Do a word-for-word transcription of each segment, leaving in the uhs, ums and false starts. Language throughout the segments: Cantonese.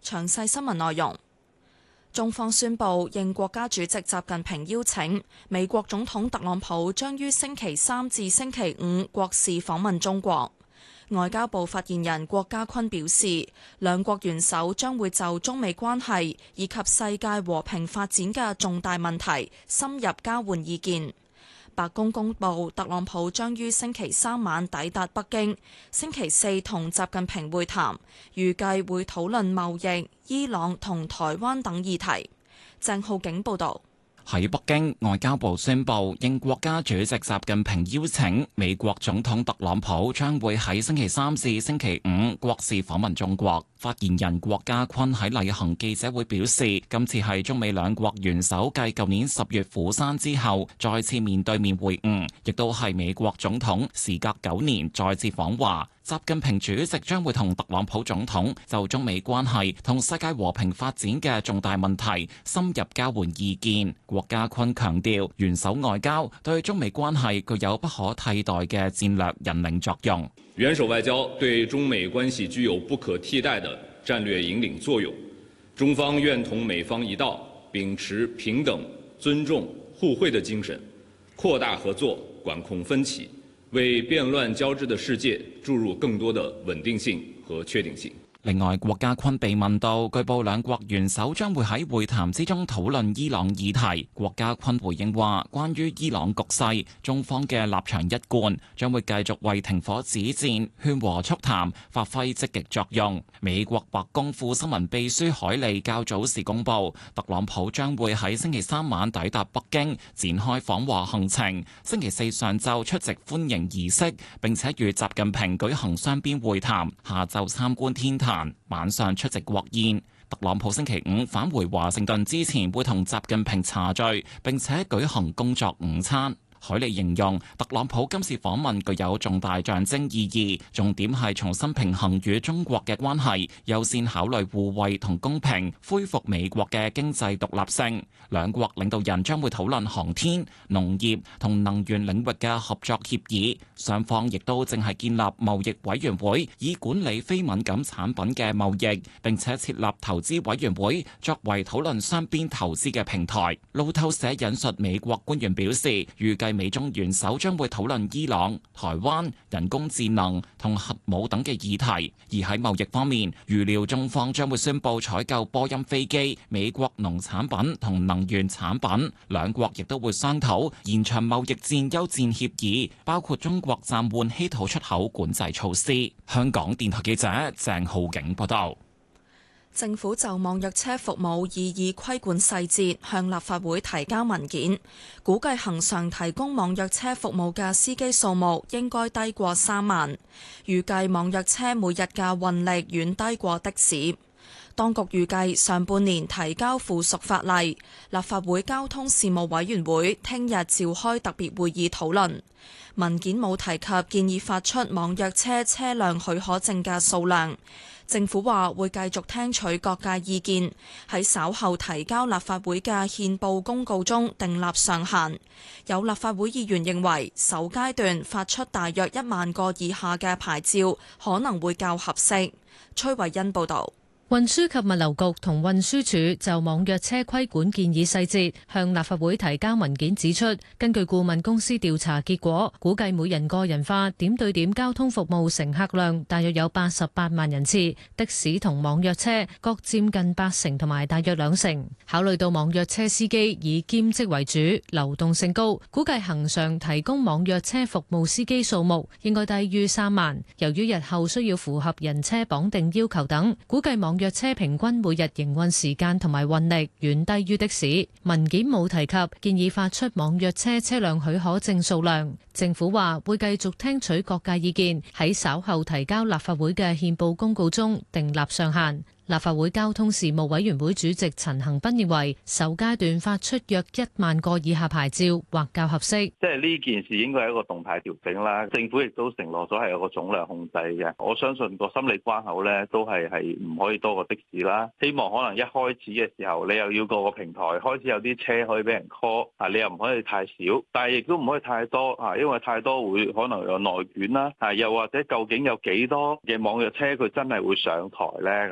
詳細新聞內容。中方宣布，應國家主席習近平邀請，美國總統特朗普將於星期三至星期五國事訪問中國。外交部發言人郭家坤表示，兩國元首將會就中美關係以及世界和平發展嘅重大問題深入交換意見。白宮公布，特朗普將於星期三晚抵達北京，星期四同習近平會談，預計會討論貿易、伊朗同台灣等議題。鄭浩景報導。 喺北京，外交部宣布，應國家主席習近平邀請，美國總統特朗普將會喺星期三至星期五國事訪問中國。發言人郭家坤喺例行記者會表示，今次係中美兩國元首繼舊年十月釜山之後再次面對面會晤，亦都係美國總統時隔九年再次訪華。習近平主席將會同特朗普總統就中美關係同世界和平發展嘅重大問題深入交換意見。郭家坤強調，元首外交對中美關係具有不可替代嘅戰略引領作用。 元首外交對中美關係具有不可替代的戰略引領作用。中方願同美方一道，秉持平等、尊重、互惠的精神，擴大合作，管控分歧，為變亂交織的世界注入更多的穩定性和確定性。 另外，郭家坤被問到，據報兩國元首將會喺會談之中討論伊朗議題。郭家坤回應話，關於伊朗局勢，中方嘅立場一貫，將會繼續為停火止戰、勸和促談發揮積極作用。美國白宮副新聞秘書海利較早時公佈，特朗普將會喺星期三晚抵達北京，展開訪華行程。星期四上晝出席歡迎儀式，並且與習近平舉行雙邊會談。下晝參觀天壇。晚上出席國宴。特朗普星期五返回華盛頓之前，會同習近平茶聚，並且舉行工作午餐。海利形容特朗普今次訪問具有重大象徵意義，重點係重新平衡與中國嘅關係，優先考慮互惠同公平，恢復美國嘅經濟獨立性。兩國領導人將會討論航天、農業同能源領域嘅合作協議，雙方亦都正係建立貿易委員會，以管理非敏感產品嘅貿易，並且設立投資委員會，作為討論雙邊投資嘅平台。路透社引述美國官員表示，預計美中元首將會討論伊朗、台灣、人工智能同核武等嘅議題，而喺貿易方面，預料中方將會宣布採購波音飛機、美國農產品同能源產品。兩國亦都會商討延長貿易戰休戰協議，包括中國暫緩稀土出口管制措施。香港電台記者鄭浩景報道。 政府就網約車服務擬議規管細節向立法會提交文件，估計恆常提供網約車服務嘅司機數目應該低過三萬，預計網約車每日嘅運力遠低過的士。當局預計上半年提交附屬法例，立法會交通事務委員會聽日召開特別會議討論。文件冇提及建議發出網約車車輛許可證嘅數量。政府話會繼續聽取各界意見，喺稍後提交立法會嘅憲報公告中訂立上限。有立法會議員認為，首階段發出大約一萬個以下嘅牌照可能會較合適。崔慧欣報導。 運輸及物流局同運輸署就網約車規管建議細節向立法會提交文件，指出根據顧問公司調查結果，估計每人個人化點對點交通服務乘客量大約有八十八萬人次，的士同網約車各佔近八成同埋大約兩成。考慮到網約車司機以兼職為主，流動性高，估計恆常提供網約車服務司機數目應該低於三萬。由於日後需要符合人車綁定要求等，估計網約車平均每日營運時間同埋運力遠低於的士。文件冇提及建議發出網約車車輛許可證數量。政府話會繼續聽取各界意見，喺稍後提交立法會嘅憲報公告中訂立上限。立法會交通事務委員會主席陳恒鑌認為，首階段發出約一萬個以下牌照或較合適。 即係呢件事應該係一個動態調整啦。政府亦都承諾咗係有個總量控制嘅。我相信個心理關口咧都係係唔可以多過的士啦。希望可能一開始嘅時候，你又要個個平台開始有啲車可以俾人 call 啊，你又唔可以太少，但係亦都唔可以太多啊，因為太多會可能有內捲啦。啊，又或者究竟有幾多嘅網約車佢真係會上台咧咁樣？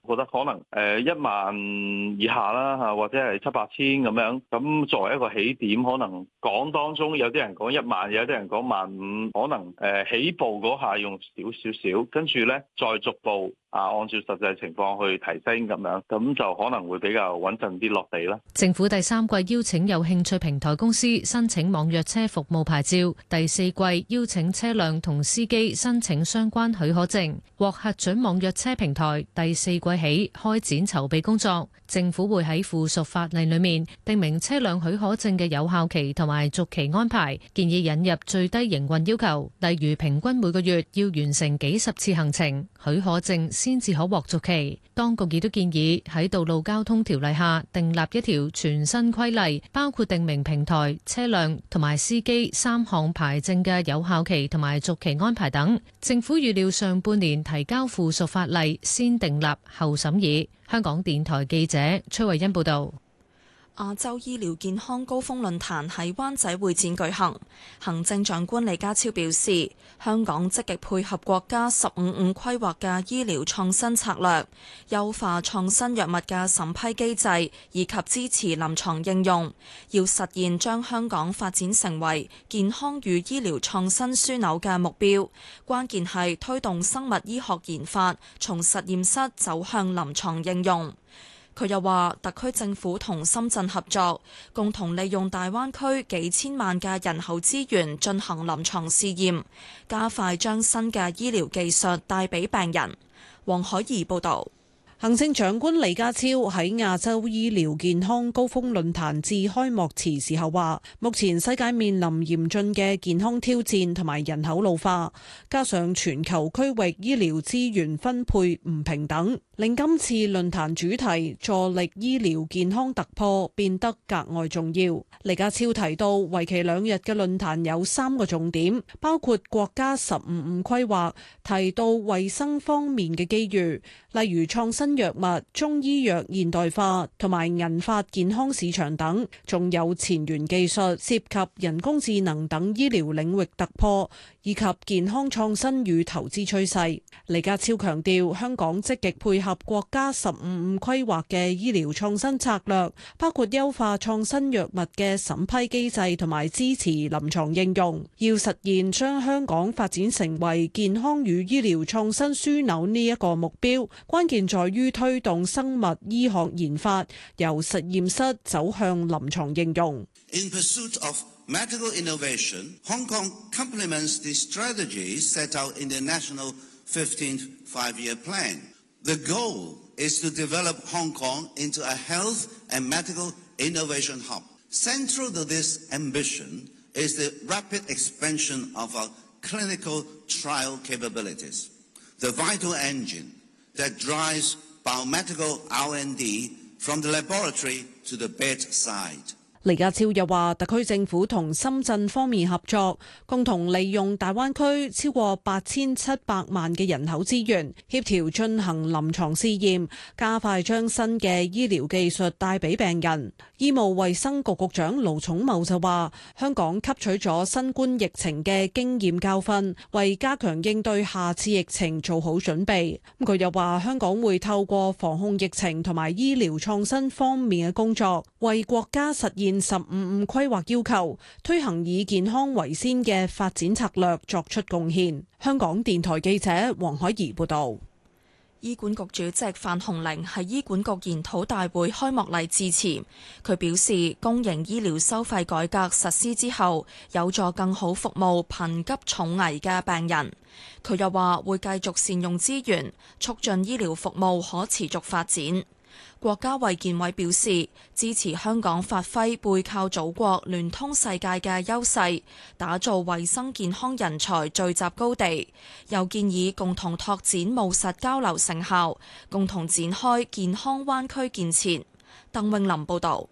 覺得可能誒一萬以下啦嚇，或者係七八千咁樣。咁作為一個起點，可能講當中有啲人講一萬，有啲人講萬五，可能誒起步嗰下用少少少，跟住咧再逐步啊按照實際情況去提升咁樣，咁就可能會比較穩陣啲落地啦。 政府第三季邀請有興趣平台公司申請網約車服務牌照，第四季邀請車輛同司機申請相關許可證，獲核准網約車平台第四季起開展籌備工作。政府會喺附屬法例裏面訂明車輛許可證嘅有效期同埋續期安排，建議引入最低營運要求，例如平均每個月要完成幾十次行程，許可證先至可獲續期。當局亦都建議喺道路交通條例下訂立一條全新規例，包括訂明平台、車輛同埋司機三項牌證嘅有效期同埋續期安排等。政府預料上半年提交附屬法例，先訂立後審議。香港電台記者崔慧欣報道。 亞洲醫療健康高峰論壇喺灣仔會展舉行，行政長官李家超表示，香港積極配合國家十五五規劃嘅醫療創新策略，優化創新藥物嘅審批機制，以及支持臨床應用，要實現將香港發展成為健康與醫療創新樞紐嘅目標。關鍵係推動生物醫學研發從實驗室走向臨床應用。佢又話，特區政府同深圳合作，共同利用大灣區幾千萬嘅人口資源進行臨床試驗，加快將新嘅醫療技術帶俾病人。黃海怡報導。 行政長官李家超喺亞洲醫療健康高峰論壇致開幕詞時候話，目前世界面臨嚴峻嘅健康挑戰同埋人口老化，加上全球區域醫療資源分配唔平等，令今次論壇主題助力醫療健康突破變得格外重要。李家超提到，為期兩日嘅論壇有三個重點，包括國家十五五規劃提到衛生方面嘅機遇，例如創新藥物、中醫藥現代化同埋銀髮健康市場等，仲有前沿技術、涉及人工智能等醫療領域突破，以及健康創新與投資趨勢。李家超強調，香港積極配合國家十五五規劃嘅醫療創新策略，包括優化創新藥物嘅審批機制同埋支持臨床應用，要實現將香港發展成為健康與醫療創新樞紐呢一個目標，關鍵在於推動生物醫學研發由實驗室走向臨床應用。 In pursuit of medical innovation, Hong Kong complements the strategies set out in the National fifteenth Five-Year Plan. The goal is to develop Hong Kong into a health and medical innovation hub. Central to this ambition is the rapid expansion of our clinical trial capabilities, the vital engine that drives biomedical R and D from the laboratory to the bedside. 李家超又話，特區政府同深圳方面合作，共同利用大灣區超過八千七百萬嘅人口資源，協調進行臨床試驗，加快將新嘅醫療技術帶俾病人。醫務衛生局局長盧寵茂就話，香港吸取咗新冠疫情嘅經驗教訓，為加強應對下次疫情做好準備。佢又話，香港會透過防控疫情同埋醫療創新方面嘅工作，為國家實現十五五規劃要求，推行以健康為先嘅發展策略作出貢獻。香港電台記者黃海怡報道。 醫管局主席范鴻齡喺醫管局研討大會開幕禮致辭，佢表示公營醫療收費改革實施之後，有助更好服務貧急重危嘅病人。佢又話會繼續善用資源，促進醫療服務可持續發展。國家衛健委表示支持香港發揮背靠祖國、聯通世界嘅優勢，打造衛生健康人才聚集高地。又建議共同拓展務實交流成效，共同展開健康灣區建設。鄧永林報導。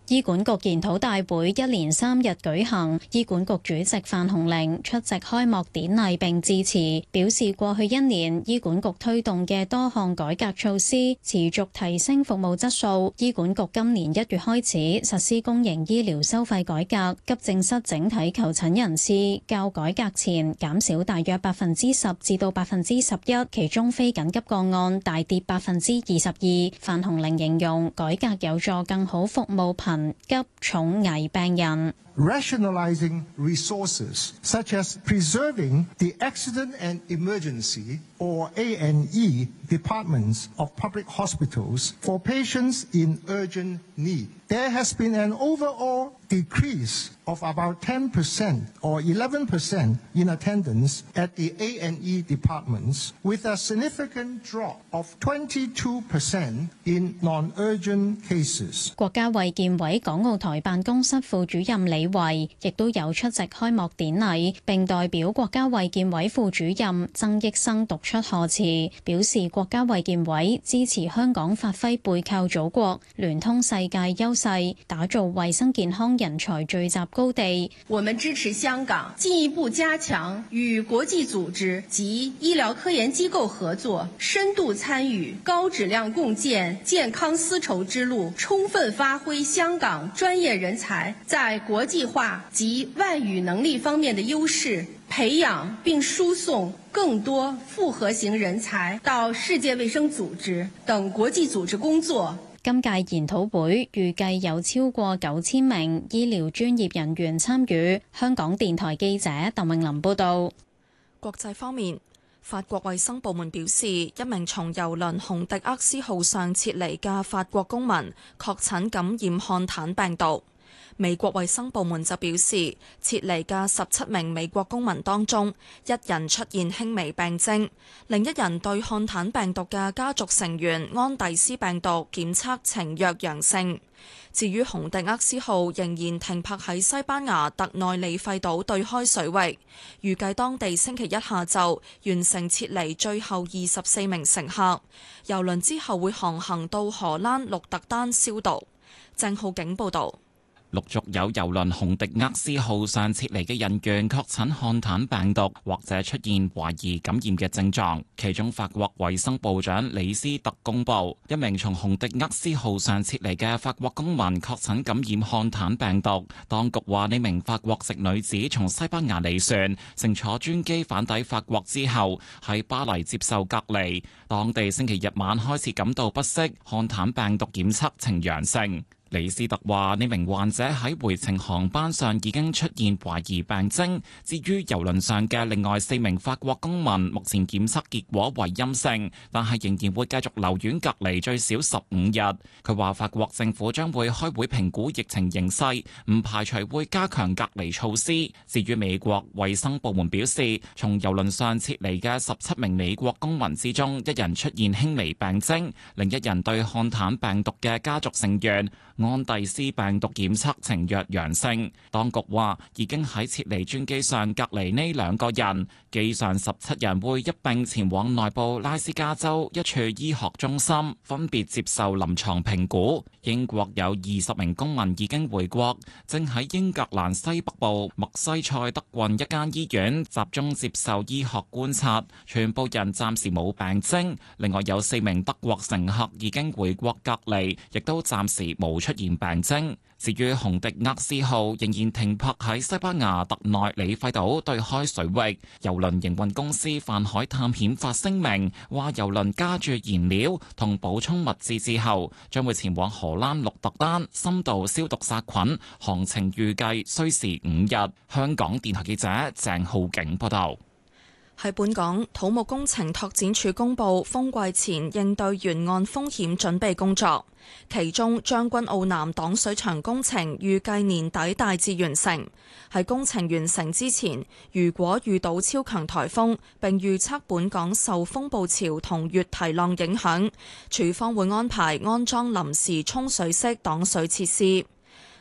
醫管局研討大會一連三日舉行，醫管局主席范鴻齡出席開幕典禮並致辭，表示過去一年醫管局推動嘅多項改革措施持續提升服務質素。醫管局今年一月開始實施公營醫療收費改革，急症室整體求診人次較改革前減少大約百分之十至到百分之十一，其中非緊急個案大跌百分之二十二。范鴻齡形容改革有助更好服務貧急重危病人。 Rationalizing resources, such as preserving the accident and emergency or A and E departments of public hospitals for patients in urgent need. There has been an overall decrease of about ten percent or eleven percent in attendance at the A and E departments, with a significant drop of twenty-two percent in non-urgent cases. 國家衛健委港澳台辦公室副主任李維亦都有出席開幕典禮，並代表國家衛健委副主任曾益生讀出賀詞，表示國家衛健委支持香港發揮背靠祖國、聯通世界優勢，打造衛生健康人才聚集高地。 我們支持香港進一步加強與國際組織及醫療科研機構合作，深度參與高質量共建健康絲綢之路，充分發揮香港專業人才在國際化及外語能力方面的優勢，培養並輸送更多複合型人才到世界衛生組織等國際組織工作。 今屆研討會預計有超過九千名醫療專業人員參與。香港電台記者鄧穎琳報導。 國際方面，法國衛生部門表示，一名從郵輪紅迪厄斯號上撤離嘅法國公民確診感染漢坦病毒。美國衛生部門就表示，撤離嘅十七名美國公民當中，一人出現輕微病徵，另一人對漢坦病毒嘅家族成員安第斯病毒檢測呈弱陽性。至於紅迪厄斯號仍然停泊喺西班牙特內里費島對開水域，預計當地星期一下晝完成撤離最後二十四名乘客。郵輪之後會航行到荷蘭鹿特丹消毒。鄭浩景報導。 陸續有郵輪紅迪厄斯號上撤離嘅人員確診漢坦病毒，或者出現懷疑感染嘅症狀。其中，法國衛生部長李斯特公布，一名從紅迪厄斯號上撤離嘅法國公民確診感染漢坦病毒。當局話呢名法國籍女子從西班牙離船，乘坐專機返抵法國之後，喺巴黎接受隔離。當地星期日晚開始感到不適，漢坦病毒檢測呈陽性。李斯特話：呢名患者喺回程航班上已經出現懷疑病徵。至於郵輪上嘅另外四名法國公民，目前檢測結果為陰性，但係仍然會繼續留院隔離最少十五日。佢話法國政府將會開會評估疫情形勢，唔排除會加強隔離措施。至於美國衛生部門表示，從郵輪上撤離嘅十七名美國公民之中，一人出現輕微病徵，另一人對漢坦病毒嘅家族成員安第斯病毒檢測呈弱陽性。當局話已經喺撤離專機上隔離呢兩個人，機上十七人會一並前往內部拉斯加州一處醫學中心，分別接受臨床評估。英國有二十名公民已經回國，正喺英格蘭西北部麥西塞德郡一間醫院集中接受醫學觀察，全部人暫時冇病徵。另外有四名德國乘客已經回國隔離，亦都暫時冇出現病徵。至於紅迪厄斯號仍然停泊喺西班牙特內里費島對開水域，郵輪營運公司泛海探險發聲明話，郵輪加注燃料同補充物資之後，將會前往荷蘭鹿特丹深度消毒殺菌，航程預計需時五日。香港電台記者鄭浩景報道。 喺本港，土木工程拓展署公布風季前應對沿岸風險準備工作，其中將軍澳南擋水牆工程預計年底大致完成。喺工程完成之前，如果遇到超強颱風，並預測本港受風暴潮同越堤浪影響，署方會安排安裝臨時沖水式擋水設施。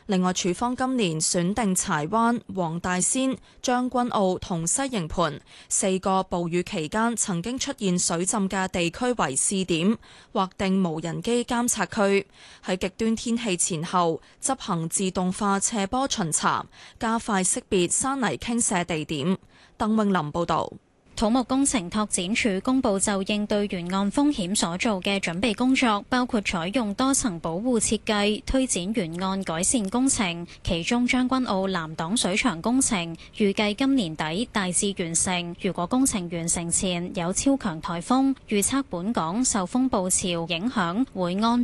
另外，署方今年選定柴灣、黃大仙、將軍澳同西營盤四個暴雨期間曾經出現水浸嘅地區為試點，劃定無人機監察區，喺極端天氣前後執行自動化斜坡巡查，加快識別山泥傾瀉地點。鄧永林報導。 土木工程拓展署公布就應對沿岸風險所做嘅準備工作，包括採用多層保護設計，推展沿岸改善工程。其中將軍澳南擋水牆工程預計今年底大致完成。如果工程完成前有超強颱風，預測本港受風暴潮影響會安